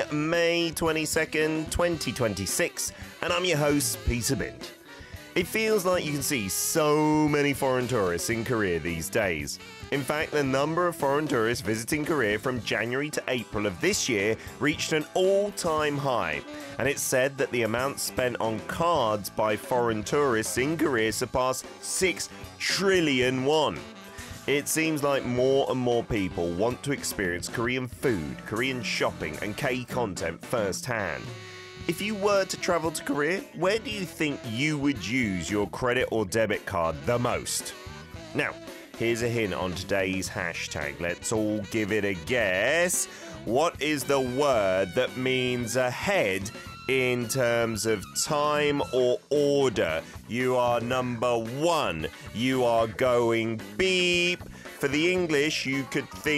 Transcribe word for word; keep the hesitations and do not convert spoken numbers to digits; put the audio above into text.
May twenty-second, twenty twenty-six, and I'm your host, Peter Bint. It feels like you can see so many foreign tourists in Korea these days. In fact, the number of foreign tourists visiting Korea from January to April of this year reached an all-time high, and it's said that the amount spent on cards by foreign tourists in Korea surpassed six trillion won. It seems like more and more people want to experience Korean food, Korean shopping, and K content firsthand. If you were to travel to Korea, where do you think you would use your credit or debit card the most? Now, here's a hint on today's hashtag. Let's all give it a guess. What is the word that means ahead in terms of time or order? You are number one. You are going beep. For the English, you could think